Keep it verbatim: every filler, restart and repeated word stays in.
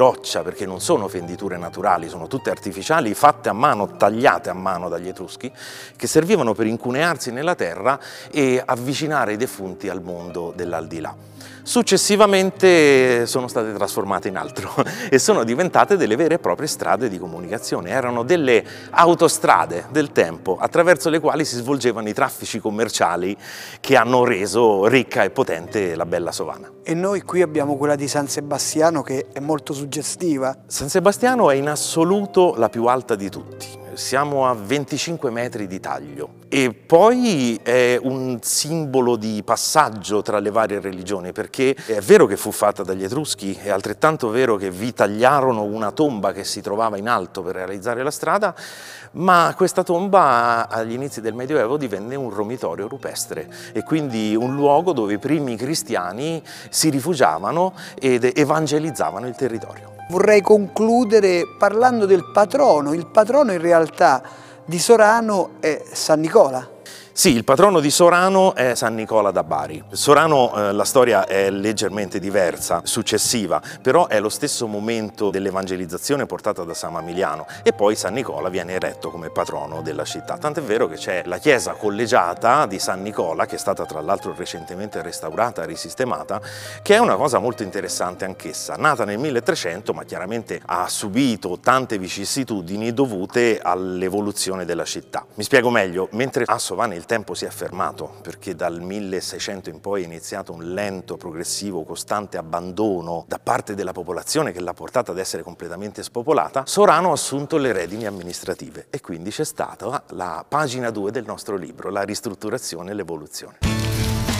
roccia, perché non sono fenditure naturali, sono tutte artificiali, fatte a mano, tagliate a mano dagli Etruschi, che servivano per incunearsi nella terra e avvicinare i defunti al mondo dell'aldilà. Successivamente sono state trasformate in altro e sono diventate delle vere e proprie strade di comunicazione. Erano delle autostrade del tempo attraverso le quali si svolgevano i traffici commerciali che hanno reso ricca e potente la bella Sovana. E noi qui abbiamo quella di San Sebastiano, che è molto suggestiva. San Sebastiano è in assoluto la più alta di tutti. Siamo a venticinque metri di taglio e poi è un simbolo di passaggio tra le varie religioni, perché è vero che fu fatta dagli Etruschi, è altrettanto vero che vi tagliarono una tomba che si trovava in alto per realizzare la strada, ma questa tomba agli inizi del Medioevo divenne un romitorio rupestre e quindi un luogo dove i primi cristiani si rifugiavano ed evangelizzavano il territorio. Vorrei concludere parlando del patrono. Il patrono in realtà di Sorano è San Nicola. Sì, il patrono di Sorano è San Nicola da Bari. Sorano, eh, la storia è leggermente diversa, successiva, però è lo stesso momento dell'evangelizzazione portata da San Mamiliano e poi San Nicola viene eretto come patrono della città. Tant'è vero che c'è la chiesa collegiata di San Nicola, che è stata tra l'altro recentemente restaurata, risistemata, che è una cosa molto interessante anch'essa. Nata nel milletrecento, ma chiaramente ha subito tante vicissitudini dovute all'evoluzione della città. Mi spiego meglio, mentre a Sovana il tempo si è fermato, perché dal milleseicento in poi è iniziato un lento, progressivo, costante abbandono da parte della popolazione che l'ha portata ad essere completamente spopolata, Sorano ha assunto le redini amministrative e quindi c'è stata la pagina due del nostro libro, la ristrutturazione e l'evoluzione.